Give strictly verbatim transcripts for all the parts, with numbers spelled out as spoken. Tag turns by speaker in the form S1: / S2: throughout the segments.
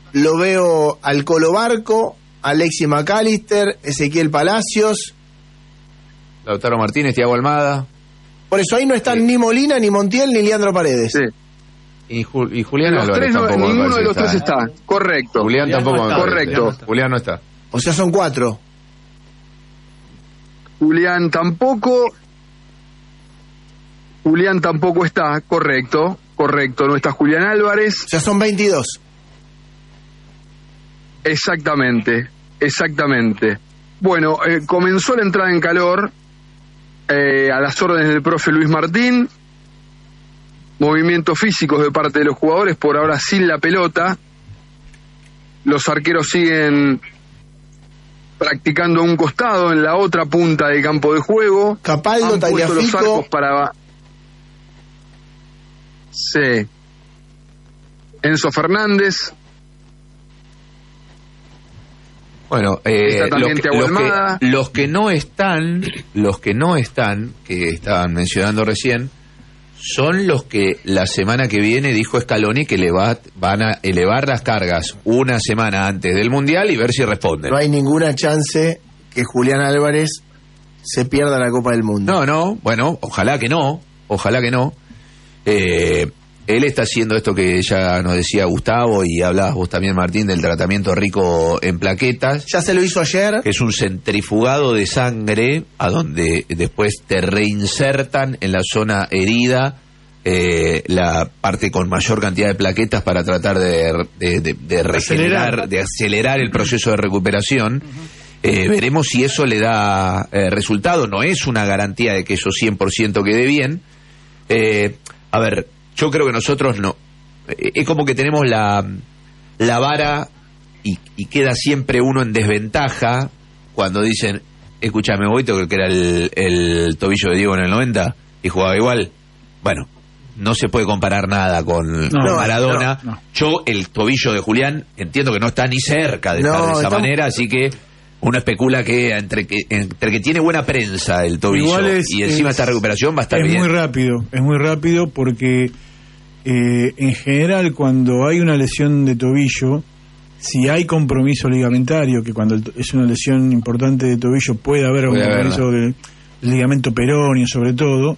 S1: lo veo al Colo Barco, Alexis McAllister, Ezequiel Palacios,
S2: Lautaro Martínez, Thiago Almada.
S1: Por eso ahí no están sí. ni Molina, ni Montiel, ni Leandro Paredes.
S3: Sí.
S2: Y, Ju y Julián
S3: los
S2: Álvarez
S3: tres no,
S2: tampoco.
S3: Ninguno de los
S2: está,
S3: tres está.
S2: ¿eh?
S3: Correcto.
S2: Julián, Julián tampoco.
S4: No está,
S3: correcto.
S4: Julián no está.
S2: Julián no está.
S1: O sea, son cuatro.
S3: Julián tampoco. Julián tampoco está. Correcto. Correcto. No está Julián Álvarez.
S1: O sea, son veintidós.
S3: Exactamente. Exactamente. Bueno, eh, comenzó la entrada en calor eh, a las órdenes del profe Luis Martín. Movimientos físicos de parte de los jugadores, por ahora sin la pelota. Los arqueros siguen practicando a un costado, en la otra punta del campo de juego.
S1: Capaldo,
S3: Han puesto los
S1: Tagliafico.
S3: arcos para... Sí. Enzo Fernández.
S2: Bueno, eh,
S3: Está también
S2: los, que,
S3: Thiago
S2: los,
S3: Almada.
S2: que, los que no están, los que no están, que estaban mencionando recién, son los que la semana que viene dijo Scaloni que le va, van a elevar las cargas una semana antes del Mundial y ver si responden.
S1: No hay ninguna chance que Julián Álvarez se pierda la Copa del Mundo.
S2: No, no, bueno, ojalá que no, ojalá que no. Eh, él está haciendo esto que ya nos decía Gustavo y hablabas vos también, Martín, del tratamiento rico en plaquetas.
S1: Ya se lo hizo ayer.
S2: Es un centrifugado de sangre a donde después te reinsertan en la zona herida eh, la parte con mayor cantidad de plaquetas para tratar de, de, de, de regenerar, acelerar. de acelerar el proceso de recuperación. Uh-huh. Eh, veremos si eso le da eh, resultado. No es una garantía de que eso cien por ciento quede bien. Eh, a ver, yo creo que nosotros no... Eh, es como que tenemos la, la vara y, y queda siempre uno en desventaja cuando dicen, escúchame, Boito, que era el, el tobillo de Diego en el noventa y jugaba igual. Bueno, no se puede comparar nada con
S4: no,
S2: Maradona.
S4: No, no.
S2: Yo, el tobillo de Julián, entiendo que no está ni cerca de
S1: no,
S2: estar de esa
S1: estamos...
S2: manera, así que uno especula que entre, que entre que tiene buena prensa el tobillo es, y encima es, esta recuperación va a estar
S4: es
S2: bien.
S4: Es muy rápido, es muy rápido porque eh, en general cuando hay una lesión de tobillo, si hay compromiso ligamentario, que cuando es una lesión importante de tobillo puede haber un compromiso del ligamento peroneo sobre todo,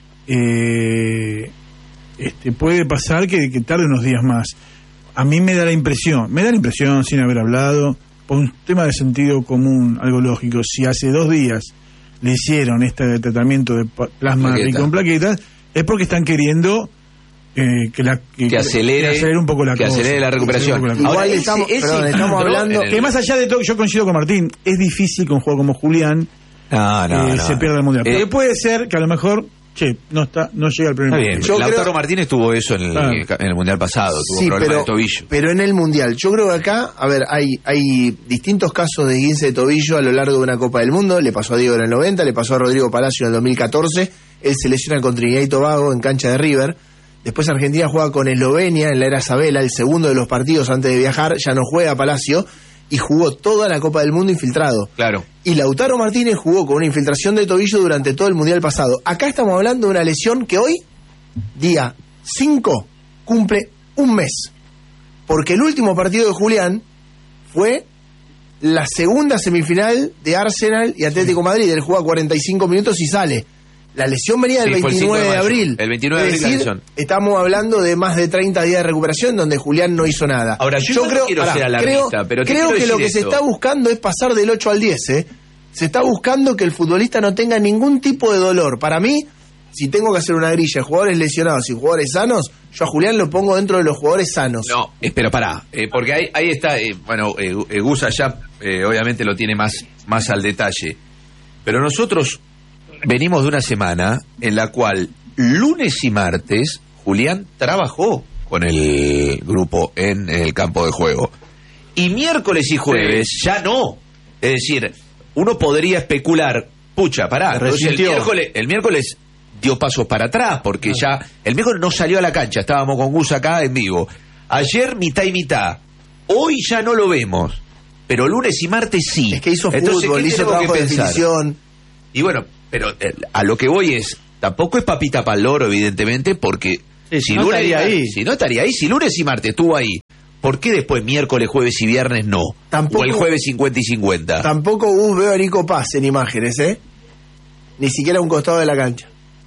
S4: eh, este, puede pasar que, que tarde unos días más. A mí me da la impresión, me da la impresión sin haber hablado, por un tema de sentido común, algo lógico, si hace dos días le hicieron este tratamiento de plasma rico en plaquetas, es porque están queriendo eh, que, la, que,
S2: que, acelere,
S4: que acelere un poco la
S2: que
S4: cosa.
S2: acelere la recuperación.
S4: La
S1: Igual
S4: Ahora,
S1: estamos,
S2: ese,
S1: perdón,
S2: ese
S1: estamos
S2: no,
S1: hablando...
S2: el...
S4: Que más allá de todo, yo coincido con Martín, es difícil que un juego como Julián
S2: no, no,
S4: eh,
S2: no,
S4: se
S2: no.
S4: pierda el Mundial.
S2: Eh,
S4: Pero puede ser que a lo mejor... Che, no está, no llega al primer
S2: Está bien.
S4: Mundial.
S2: Lautaro
S1: creo...
S2: Martínez tuvo eso en el,
S4: ah.
S2: en el Mundial pasado, tuvo
S1: sí,
S2: problemas
S1: pero,
S2: de tobillo.
S1: Pero en el Mundial, yo creo que acá, a ver, hay, hay distintos casos de esguince de tobillo a lo largo de una Copa del Mundo. Le pasó a Diego en el noventa, le pasó a Rodrigo Palacio en el dos mil catorce. Él se lesiona con Trinidad y Tobago en cancha de River. Después Argentina juega con Eslovenia en la era Sabela, el segundo de los partidos antes de viajar. Ya no juega Palacio y jugó toda la Copa del Mundo infiltrado.
S2: Claro.
S1: Y Lautaro Martínez jugó con una infiltración de tobillo durante todo el Mundial pasado. Acá estamos hablando de una lesión que hoy, día cinco, cumple un mes. Porque el último partido de Julián fue la segunda semifinal de Arsenal y Atlético de Madrid. Él juega cuarenta y cinco minutos y sale. La lesión venía del
S2: sí,
S1: veintinueve de abril.
S2: El veintinueve de abril
S1: es decir,
S2: la lesión.
S1: Estamos hablando de más de treinta días de recuperación donde Julián no hizo nada.
S2: Ahora, yo,
S1: yo
S2: no
S1: creo,
S2: quiero
S1: pará,
S2: ser alarmista,
S1: creo,
S2: pero
S1: creo que lo que
S2: esto.
S1: se está buscando es pasar del ocho al diez, ¿eh? Se está buscando que el futbolista no tenga ningún tipo de dolor. Para mí, si tengo que hacer una grilla de jugadores lesionados y jugadores sanos, yo a Julián lo pongo dentro de los jugadores sanos.
S2: No, espera, pará, eh, porque ahí, ahí está, eh, bueno, eh, eh, Gusa ya eh, obviamente lo tiene más, más al detalle, pero nosotros venimos de una semana en la cual lunes y martes Julián trabajó con el grupo en el campo de juego y miércoles y jueves sí. ya no. Es decir, uno podría especular, pucha, pará, entonces el miércoles, el miércoles dio pasos para atrás, porque ah. ya el miércoles no salió a la cancha, estábamos con Gus acá en vivo. Ayer mitad y mitad, hoy ya no lo vemos, pero lunes y martes sí.
S1: Es que hizo
S2: entonces,
S1: fútbol, hizo trabajo de definición.
S2: Y bueno, pero eh, a lo que voy es, tampoco es papita para el loro, evidentemente, porque
S4: sí,
S2: si,
S4: no
S2: lunes,
S4: estaría ahí.
S2: si no estaría ahí, si lunes y martes estuvo ahí, ¿por qué después miércoles, jueves y viernes no?
S1: Tampoco,
S2: o el jueves cincuenta y cincuenta.
S1: Tampoco uh, veo a Nico Paz en imágenes, ¿eh? Ni siquiera a un costado de la cancha.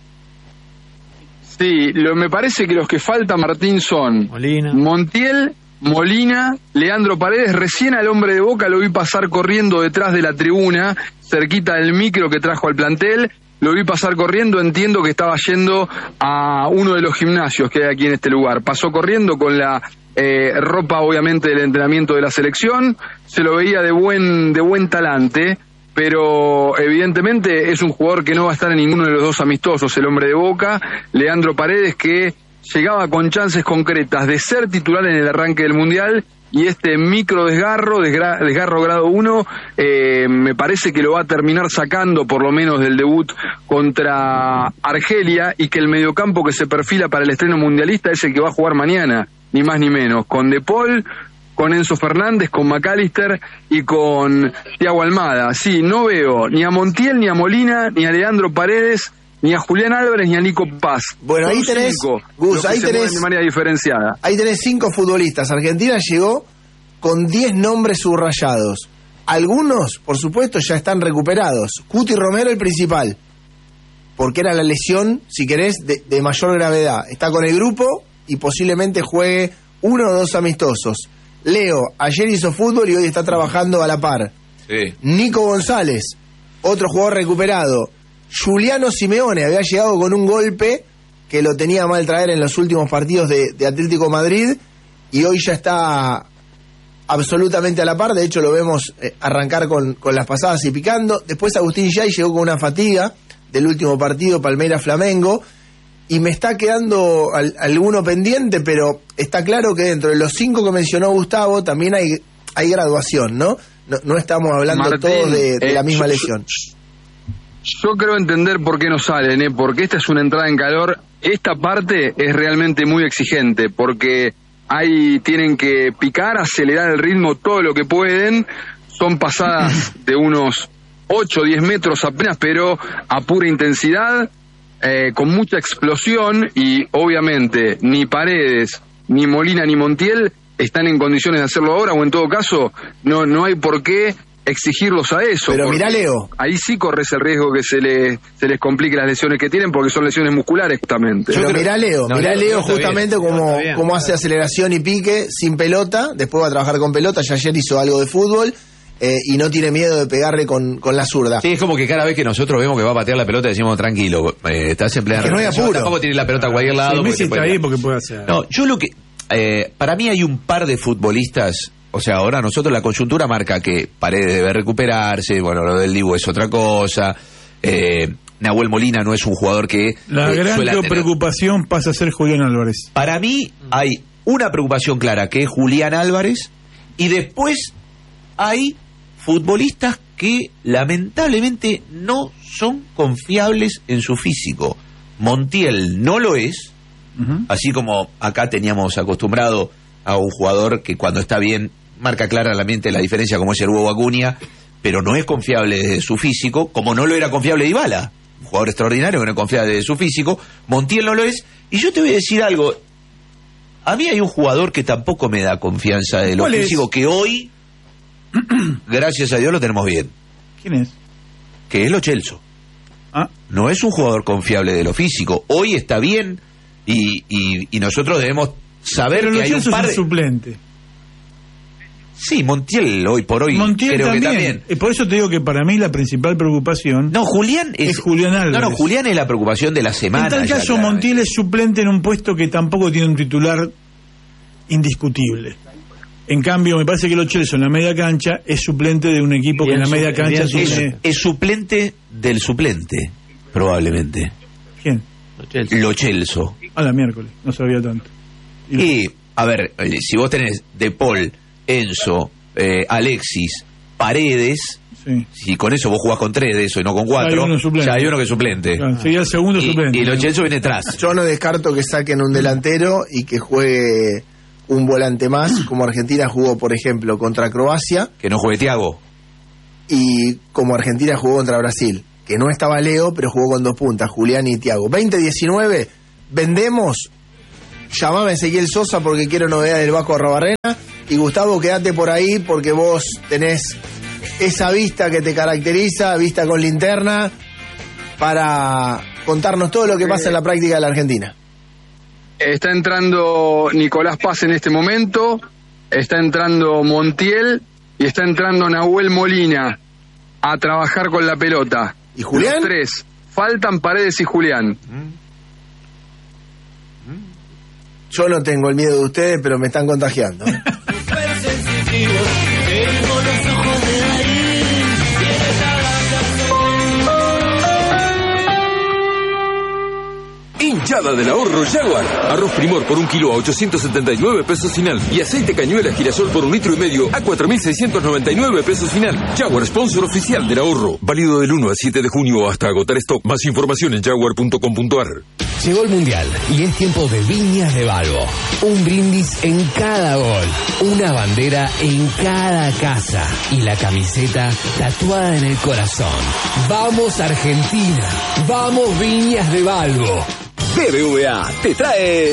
S3: Sí, lo, me parece que los que faltan, Martín, son
S5: Molina.
S3: Montiel, Molina, Leandro Paredes. Recién al hombre de Boca lo vi pasar corriendo detrás de la tribuna, cerquita del micro que trajo al plantel. Lo vi pasar corriendo, entiendo que estaba yendo a uno de los gimnasios que hay aquí en este lugar. Pasó corriendo con la eh, ropa, obviamente, del entrenamiento de la selección. Se lo veía de buen, de buen talante, pero evidentemente es un jugador que no va a estar en ninguno de los dos amistosos, el hombre de Boca. Leandro Paredes, que llegaba con chances concretas de ser titular en el arranque del Mundial, y este micro desgarro, desgra, desgarro grado uno, eh, me parece que lo va a terminar sacando por lo menos del debut contra Argelia, y que el mediocampo que se perfila para el estreno mundialista es el que va a jugar mañana, ni más ni menos, con De Paul, con Enzo Fernández, con McAllister y con Thiago Almada. Sí, no veo ni a Montiel, ni a Molina, ni a Leandro Paredes, ni a Julián Álvarez, ni a Nico Paz.
S1: Bueno,
S3: Son
S1: ahí tenés,
S3: cinco,
S1: Gus,
S3: los que
S1: ahí
S3: se
S1: tenés,
S3: mueven de manera diferenciada.
S1: Ahí tenés cinco futbolistas. Argentina llegó con diez nombres subrayados. Algunos, por supuesto, ya están recuperados. Cuti Romero, el principal, porque era la lesión, si querés, de, de mayor gravedad. Está con el grupo y posiblemente juegue uno o dos amistosos. Leo, ayer hizo fútbol y hoy está trabajando a la par.
S2: Sí.
S1: Nico González, otro jugador recuperado. Giuliano Simeone había llegado con un golpe que lo tenía mal traer en los últimos partidos de, de Atlético Madrid, y hoy ya está absolutamente a la par. De hecho lo vemos eh, arrancar con, con las pasadas y picando. Después Agustín Yay llegó con una fatiga del último partido, Palmeiras-Flamengo, y me está quedando al, alguno pendiente, pero está claro que dentro de los cinco que mencionó Gustavo también hay, hay graduación, ¿no? No, no estamos hablando
S3: Martín,
S1: todos de, de
S3: eh,
S1: la misma
S3: yo,
S1: lesión.
S3: Yo creo entender por qué no salen, ¿eh? Porque esta es una entrada en calor. Esta parte es realmente muy exigente, porque ahí tienen que picar, acelerar el ritmo todo lo que pueden. Son pasadas de unos ocho o diez metros apenas, pero a pura intensidad, eh, con mucha explosión, y obviamente ni Paredes, ni Molina, ni Montiel están en condiciones de hacerlo ahora, o en todo caso no, no hay por qué exigirlos a eso.
S1: Pero mirá, Leo,
S3: ahí sí corres el riesgo que se les, se les complique las lesiones que tienen, porque son lesiones musculares justamente.
S1: pero mirá Leo,
S2: no,
S1: mirá
S2: Leo,
S1: Leo
S2: está
S1: justamente
S2: bien.
S1: cómo,
S5: No, está bien,
S1: cómo
S5: claro.
S1: hace aceleración y pique sin pelota, después va a trabajar con pelota, ya ayer hizo algo de fútbol, eh, y no tiene miedo de pegarle con, con la zurda.
S2: Sí, es como que cada vez que nosotros vemos que va a patear la pelota decimos, tranquilo, eh, estás en plena
S1: Que no hay
S2: recuperación,
S1: apuro.
S2: tampoco tiene la pelota a cualquier lado.
S4: Sí,
S2: porque
S4: Messi
S2: te puede
S4: está ahí
S2: pegar.
S4: porque puede hacer.
S2: No, yo lo que... Eh, para mí hay un par de futbolistas, o sea, ahora nosotros la coyuntura marca que Paredes debe recuperarse, bueno, lo del Dibu es otra cosa, eh, Nahuel Molina no es un jugador que...
S4: La
S2: eh,
S4: gran
S2: suele tener-
S4: preocupación pasa a ser Julián Álvarez.
S2: Para mí hay una preocupación clara, que es Julián Álvarez, y después hay futbolistas que lamentablemente no son confiables en su físico. Montiel no lo es,
S4: Uh-huh.
S2: así como acá teníamos acostumbrado a un jugador que cuando está bien marca claramente la diferencia, como es el Hugo Acuña, pero no es confiable de su físico, como no lo era confiable Dybala, un jugador extraordinario que no es confiable de su físico. Montiel no lo es, y yo te voy a decir algo, a mí hay un jugador que tampoco me da confianza de lo
S4: ¿Cuál es?
S2: físico, que hoy, gracias a Dios, lo tenemos bien,
S4: ¿Quién es?
S2: que es Lo Celso.
S4: Ah,
S2: No es un jugador confiable de lo físico, hoy está bien, y, y, y nosotros debemos saber
S4: pero
S2: que
S4: Lo
S2: hay un
S4: Celso es
S2: par
S4: un
S2: de...
S4: suplente.
S2: Sí, Montiel hoy por hoy
S4: Montiel
S2: creo
S4: también.
S2: que también.
S4: Eh, Por eso te digo que para mí la principal preocupación...
S2: No, Julián es,
S4: Es Julián Álvarez.
S2: No, no, Julián es la preocupación de la semana.
S4: En tal
S2: ya,
S4: caso,
S2: claramente.
S4: Montiel es suplente en un puesto que tampoco tiene un titular indiscutible. En cambio, me parece que Lo Celso en la media cancha es suplente de un equipo que en la
S5: Bien
S4: media
S5: su-
S4: cancha
S5: bien
S2: es,
S4: tiene...
S2: es suplente del suplente, probablemente.
S4: ¿Quién?
S2: Lo Celso.
S4: A la miércoles, no sabía tanto. Y-
S2: Y, a ver, eh, si vos tenés De Paul, Enzo, eh, Alexis, Paredes,
S4: Sí.
S2: si con eso vos jugás con tres de eso y no con
S4: Hay
S2: cuatro,
S4: uno suplente.
S2: ya hay uno que es suplente.
S4: Claro, sería el segundo
S2: Y,
S4: suplente.
S2: y Lo Celso viene atrás.
S1: Yo no descarto que saquen un delantero y que juegue un volante más, como Argentina jugó, por ejemplo, contra Croacia,
S2: Que no juegue Thiago.
S1: y como Argentina jugó contra Brasil, que no estaba Leo, pero jugó con dos puntas, Julián y Thiago. veinte diecinueve, vendemos llamame a Ezequiel Sosa porque quiero novedades del Vasco Arrobarrena. Y Gustavo, quédate por ahí porque vos tenés esa vista que te caracteriza, vista con linterna, para contarnos todo lo que pasa en la práctica de la Argentina.
S3: Está entrando Nicolás Paz en este momento, está entrando Montiel y está entrando Nahuel Molina a trabajar con la pelota.
S1: ¿Y Julián?
S3: Los tres. Faltan Paredes y Julián.
S1: Yo no tengo el miedo de ustedes, pero me están contagiando.
S5: Hinchada del ahorro Jaguar. Arroz Primor por un kilo a ochocientos setenta y nueve pesos final. Y aceite cañuela girasol por un litro y medio a cuatro mil seiscientos noventa y nueve pesos final. Jaguar, sponsor oficial del ahorro. Válido del uno al siete de junio hasta agotar stock. Más información en jaguar punto com punto ar.
S6: Llegó el Mundial y es tiempo de Viñas de Balbo. Un brindis en cada gol, una bandera en cada casa y la camiseta tatuada en el corazón. ¡Vamos Argentina! ¡Vamos Viñas de Balbo!
S7: B B V A te trae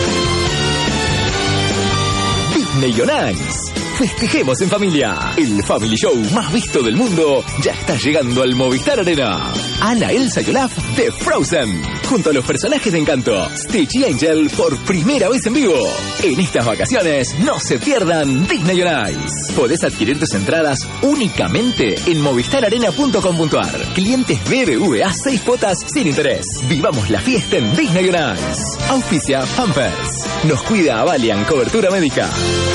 S7: Disney on Ice. Festejemos en familia. El Family Show más visto del mundo ya está llegando al Movistar Arena. Anna, Elsa y Olaf de Frozen, junto a los personajes de Encanto, Stitch y Angel por primera vez en vivo. En estas vacaciones no se pierdan Disney on Ice. Podés adquirir tus entradas únicamente en movistar arena punto com punto ar. Clientes B B V A seis cuotas sin interés. Vivamos la fiesta en Disney on Ice. Auspicia Pampers. Nos cuida Avalian Cobertura Médica.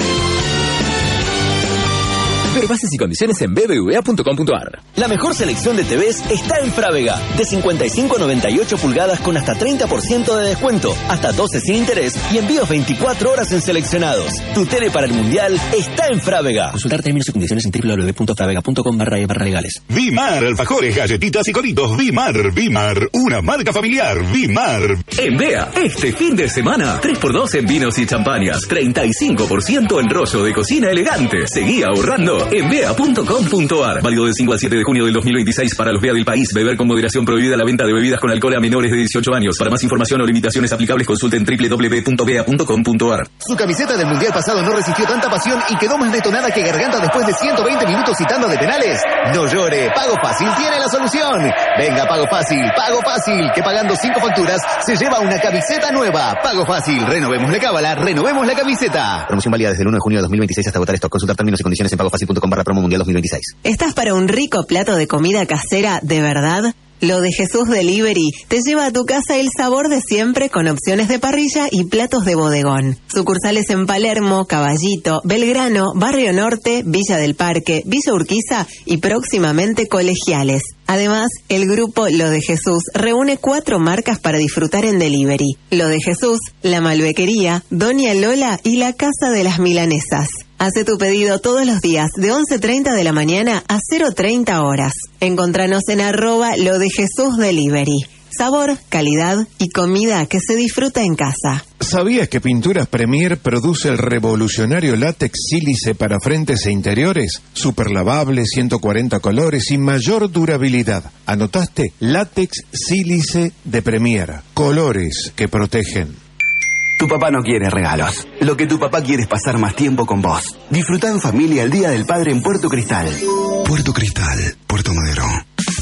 S7: Ver bases y condiciones en b b v a punto com punto ar.
S8: La mejor selección de T Vs está en Frávega. De cincuenta y cinco a noventa y ocho pulgadas con hasta treinta por ciento de descuento, hasta doce sin interés y envíos veinticuatro horas en seleccionados. Tu tele para el Mundial está en Frávega. Consultar términos y condiciones en w w w punto fravega punto com barra barra legales.
S9: Vimar, alfajores, galletitas y coritos. Vimar, Vimar, una marca familiar. Vimar.
S7: En Bea, este fin de semana, tres por dos en vinos y champañas, treinta y cinco por ciento en rollo de cocina elegante. Seguí ahorrando en bea punto com punto ar. Válido del cinco al siete de junio del dos mil veintiséis para los Bea del país. Beber con moderación. Prohibida la venta de bebidas con alcohol a menores de dieciocho años. Para más información o limitaciones aplicables, consulten w w w punto bea punto com punto ar.
S10: Su camiseta del Mundial pasado no resistió tanta pasión y quedó más detonada que garganta después de ciento veinte minutos citando de penales. No llore, Pago Fácil tiene la solución. Venga, Pago Fácil, Pago Fácil, que pagando cinco facturas se lleva una camiseta nueva. Pago Fácil, renovemos la cábala, renovemos la camiseta. Promoción válida desde el uno de junio de dos mil veintiséis hasta agotar stock. Consultar términos y condiciones en pago fácil punto com barra promo mundial dos mil veintiséis.
S11: ¿Estás para un rico plato de comida casera de verdad? Lo de Jesús Delivery te lleva a tu casa el sabor de siempre con opciones de parrilla y platos de bodegón. Sucursales en Palermo, Caballito, Belgrano, Barrio Norte, Villa del Parque, Villa Urquiza y próximamente Colegiales. Además, el grupo Lo de Jesús reúne cuatro marcas para disfrutar en delivery. Lo de Jesús, La Malbequería, Doña Lola y La Casa de las Milanesas. Hace tu pedido todos los días de once treinta de la mañana a cero treinta horas. Encontranos en arroba Lo de Jesús Delivery. Sabor, calidad y comida que se disfruta en casa.
S12: ¿Sabías que Pinturas Premier produce el revolucionario látex sílice para frentes e interiores? Super lavable, ciento cuarenta colores y mayor durabilidad. ¿Anotaste? Látex sílice de Premier. Colores que protegen.
S13: Tu papá no quiere regalos. Lo que tu papá quiere es pasar más tiempo con vos. Disfruta en familia el Día del Padre en Puerto Cristal.
S14: Puerto Cristal, Puerto Madero.